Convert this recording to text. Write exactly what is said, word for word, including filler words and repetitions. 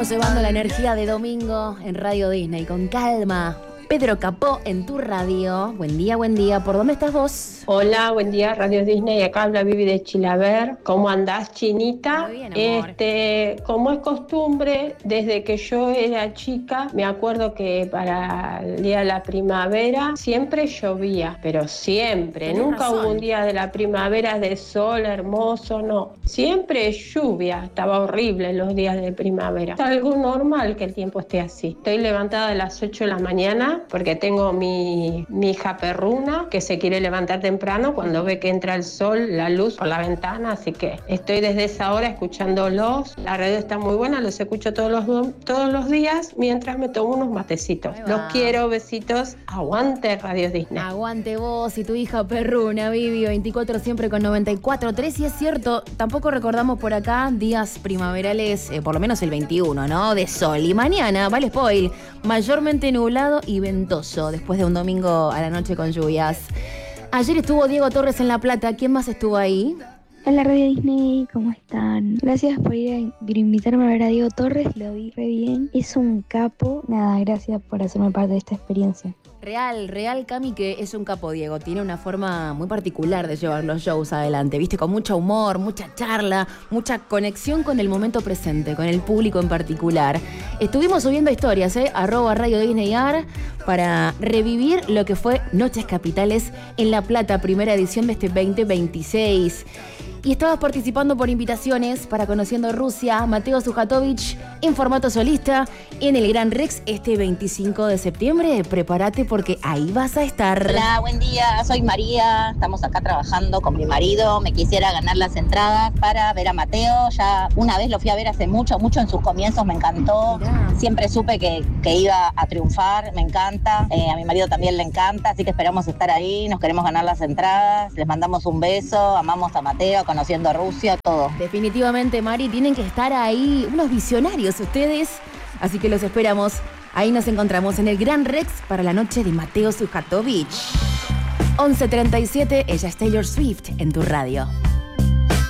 Llevando la energía de domingo en Radio Disney con calma. Pedro Capó en tu radio. Buen día, buen día. ¿Por dónde estás vos? Hola, buen día, Radio Disney. Acá habla Vivi de Chilaver. ¿Cómo andás, Chinita? Muy bien, amor. Este, como es costumbre, desde que yo era chica, me acuerdo que para el día de la primavera siempre llovía, pero siempre. Tenés Nunca razón. hubo un día de la primavera de sol hermoso, no. Siempre lluvia. Estaba horrible los días de primavera. Es algo normal que el tiempo esté así. Estoy levantada a las ocho de la mañana porque tengo mi, mi hija perruna que se quiere levantar temprano cuando ve que entra el sol, la luz por la ventana, así que estoy desde esa hora escuchándolos. La radio está muy buena, los escucho todos los, dom- todos los días mientras me tomo unos matecitos. Ahí va. Los quiero, besitos. Aguante Radio Disney. Aguante vos y tu hija perruna, Vivi, veinticuatro siempre con noventa y cuatro tres. Y es cierto, tampoco recordamos por acá días primaverales, eh, por lo menos el veintiuno, ¿no? De sol. Y mañana, vale spoil, mayormente nublado y ventoso después de un domingo a la noche con lluvias. Ayer estuvo Diego Torres en La Plata. ¿Quién más estuvo ahí? Hola Radio Disney, ¿cómo están? Gracias por ir a, por invitarme a ver a Diego Torres, lo vi re bien. Es un capo. Nada, gracias por hacerme parte de esta experiencia. Real, real, Cami, que es un capo, Diego. Tiene una forma muy particular de llevar los shows adelante, ¿viste? Con mucho humor, mucha charla, mucha conexión con el momento presente, con el público en particular. Estuvimos subiendo historias, ¿eh? Arroba Radio Disney R para revivir lo que fue Noches Capitales en La Plata, primera edición de este veinte veintiséis. Y estabas participando por invitaciones para Conociendo Rusia, Mateo Sujatovich en formato solista en el Gran Rex este veinticinco de septiembre. Prepárate porque ahí vas a estar. Hola, buen día, soy María, estamos acá trabajando con mi marido, me quisiera ganar las entradas para ver a Mateo, ya una vez lo fui a ver hace mucho, mucho en sus comienzos, me encantó, Mirá. siempre supe que, que iba a triunfar, me encanta, eh, a mi marido también le encanta, así que esperamos estar ahí, nos queremos ganar las entradas, les mandamos un beso, amamos a Mateo, Conociendo Rusia, todo. Definitivamente, Mari, tienen que estar ahí unos visionarios ustedes, así que los esperamos. Ahí nos encontramos en el Gran Rex para la noche de Mateo Sujatovich. once treinta y siete, ella es Taylor Swift en tu radio.